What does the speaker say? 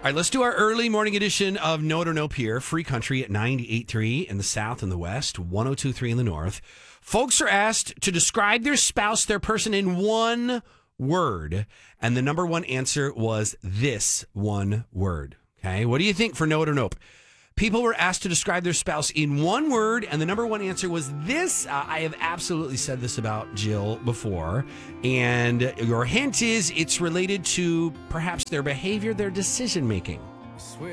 All right, let's do our early morning edition of Note or Nope here. Free Country at 98.3 in the south and the west, 102.3 in the north. Folks are asked to describe their spouse, their person, in one word. And the number one answer was this one word. Okay, what do you think for Note or Nope? People were asked to describe their spouse in one word, and the number one answer was this. I have absolutely said this about Jill before, and your hint is it's related to perhaps their behavior, their decision-making.